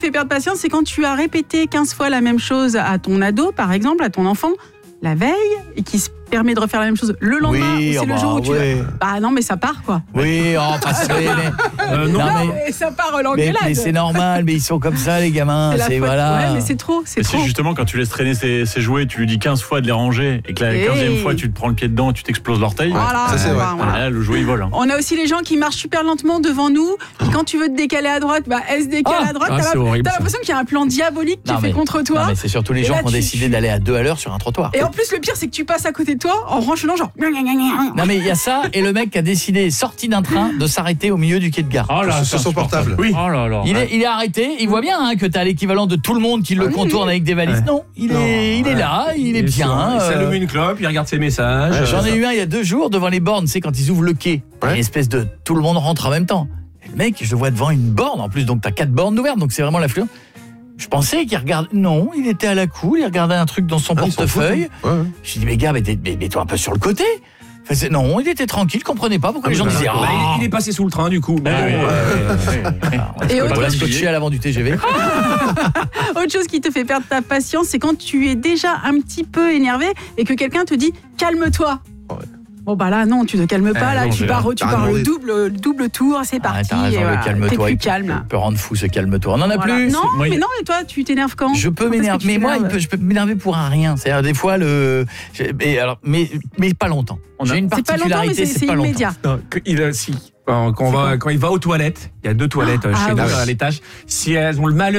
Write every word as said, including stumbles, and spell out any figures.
fait perdre patience, c'est quand tu as répété quinze fois la même chose à ton ado, par exemple, à ton enfant, la veille, et qui se permet de refaire la même chose le lendemain, oui, ou c'est oh le bah, jour où tu... ouais. Bah non, mais ça part, quoi. Oui, oh, parce que... mais, Euh, non, non, Non, mais, mais ça part mais, l'engueulade. mais c'est normal, mais ils sont comme ça, les gamins. C'est la C'est, faute. voilà. Ouais, mais c'est trop, c'est Et trop. si justement quand tu laisses traîner ses, ses jouets, tu lui dis quinze fois de les ranger et que la Hey. quinzième fois tu te prends le pied dedans, tu t'exploses l'orteil. Voilà, ça, c'est on vrai. va- voilà. Ah, là, le jouet il vole. Hein. On a aussi les gens qui marchent super lentement devant nous. Et quand tu veux te décaler à droite, bah, elle se décale Ah. à droite. Ah, t'as c'est la- horrible, t'as ça. l'impression qu'il y a un plan diabolique qui Non, est fait mais- contre toi. Non, mais c'est surtout les Et gens là, qui ont tu- décidé d'aller à deux à l'heure sur un trottoir. Et en plus, le pire, c'est que tu passes à côté de toi en renchelant genre... Non, mais il y a ça, et le mec qui a décidé, sorti d'un train, de s'arrêter au milieu du quai de gare. Oh là, Sur c'est son portable. Oui. Oh là là. Il est, il est arrêté, il voit bien hein, que t'as l'équivalent de tout le monde qui le oui, contourne oui. avec des valises. Ouais. Non, il, Non, est, il est ouais. là, il est Il bien. sûr, Il euh, s'allume une clope, il regarde ses messages. Ouais, J'en ai ça. eu un il y a deux jours devant les bornes, c'est quand ils ouvrent le quai. Il y a Ouais. une espèce de... Tout le monde rentre en même temps. Et le mec, je le vois devant une borne en plus, donc t'as quatre bornes ouvertes, donc c'est vraiment l'affluent. Je pensais qu'il regardait... Non, il était à la cool, il regardait un truc dans son Ah, ils s'en portefeuille. foutent, hein. Ouais. Je dis mais gars, mais, t'es- mais, mets-toi un peu sur le côté. Enfin, c'est- non, il était tranquille, il comprenait pas pourquoi Ah, les gens bah, disaient bah, Bah, ah, il, il est passé sous le train du coup. Bon, Ah oui. euh, Et on autre, va scotcher à l'avant du T G V. autre chose qui te fait perdre ta patience, c'est quand tu es déjà un petit peu énervé et que quelqu'un te dit « calme-toi ». Bon bah là non, tu te calmes pas, Eh, là non, tu j'ai pars, l'air- tu t'as pars rien le demandé. double, le double tour, c'est Ah, parti. t'as raison, et le voilà, t'es calme-toi. plus il calme. peut rendre fou ce calme-toi. On n'en a Voilà. plus. Non, Moi, mais il- non, et toi, tu t'énerves quand Je peux Quand est-ce que m'énerver, tu mais moi, t'énerves il peut- je peux m'énerver pour un rien. C'est-à-dire des fois le, je- mais alors, mais mais pas longtemps. On a- J'ai une C'est pas longtemps, mais particularité, c'est c'est c'est pas longtemps. immédiat. non, que- il, euh, si, quand, quand on va, quand il va aux toilettes, il y a deux toilettes euh, Ah chez nous oui. à l'étage. Si elles ont le malheur